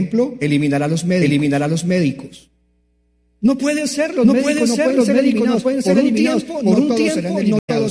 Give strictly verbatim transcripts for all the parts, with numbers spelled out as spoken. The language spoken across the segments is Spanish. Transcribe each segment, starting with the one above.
ejemplo, eliminará los médicos. Eliminará los médicos. No puede ser, los No médicos pueden no ser, pueden los ser médicos eliminados no pueden por ser un eliminados, tiempo, no por un todos tiempo, serán no eliminados. todos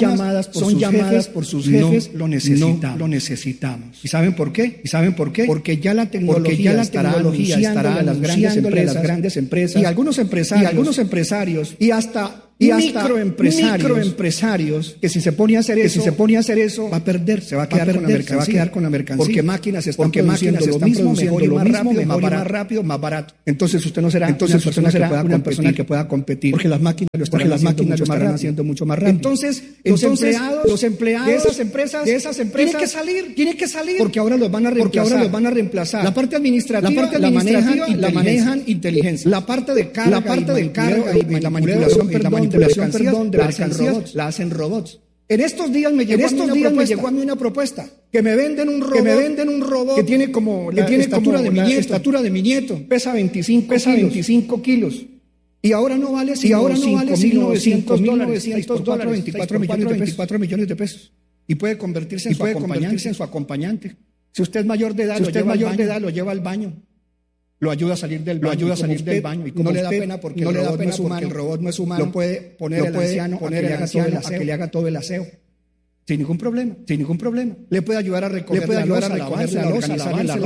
llamadas por son sus llamadas jefes, por sus no jefes, lo necesitamos. no lo necesitamos. ¿Y saben por qué? ¿Y saben por qué? Porque ya la tecnología, Porque ya la estará tecnología anunciándole estará a las grandes anunciándole a empresas, las grandes empresas y algunos empresarios, y algunos empresarios y hasta y hasta microempresarios, microempresarios que si se pone a hacer eso, si se pone a hacer eso, va a perder, se va a quedar, va a con, perder, la se va a quedar con la mercancía, porque máquinas están porque produciendo máquinas lo están mismo, produciendo mejor y lo más mismo, rápido, mejor más y más barato. rápido, más barato. Entonces usted no será, Entonces una usted persona no será que pueda una competir, persona que pueda competir, porque las máquinas lo porque estarán, las haciendo, máquinas mucho lo más estarán rápido. haciendo mucho más rápido. Entonces, Entonces, los empleados, los empleados de esas empresas, de esas empresas tienen que salir, tienen que salir, porque ahora los van a reemplazar. porque ahora los van a reemplazar. La parte administrativa, La parte la administrativa manejan, la manejan inteligencia. La parte de carga, La parte y de carga y la manipulación, manipulación, y la perdón, manipulación, de perdón, de la hacen mercancías, robots. la hacen robots. En estos días me llegó, En a mí estos una días me propuesta, llegó a mí una propuesta que me venden un robot, que me venden un robot que tiene como que la tiene estatura como de mi la nieto, estatura de mi nieto, pesa veinticinco, pesa kilos, veinticinco kilos. y ahora no vale Y sino ahora no vale sino novecientos cinco mil dólares, novecientos dólares, veinticuatro millones de pesos. Y puede convertirse en y su puede acompañante. convertirse en su acompañante. Si usted es mayor de edad, Si lo usted es lleva al mayor de baño. edad, lo lleva al baño. Lo ayuda a salir del Lo baño. ayuda a y como salir usted del baño. Y no como le da usted pena porque no el le da robot pena no es porque humano, el robot no es humano, lo puede poner lo el puede anciano poner a que el le haga todo el anciano a aseo. que le haga todo el aseo. Sin ningún problema. Sin ningún problema. Le puede ayudar a recoger Le puede la ayudar a loza, recoger lavarse, la loza, organizar el lavarse, arroz.